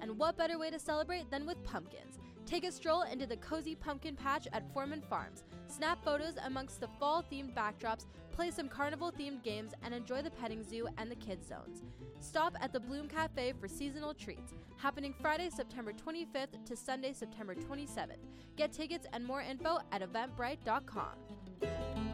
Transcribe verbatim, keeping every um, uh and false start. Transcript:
And what better way to celebrate than with pumpkins? Take a stroll into the cozy pumpkin patch at Foreman Farms. Snap photos amongst the fall-themed backdrops, play some carnival-themed games, and enjoy the petting zoo and the kids zones. Stop at the Bloom Cafe for seasonal treats, happening Friday, September twenty-fifth to Sunday, September twenty-seventh. Get tickets and more info at eventbrite dot com.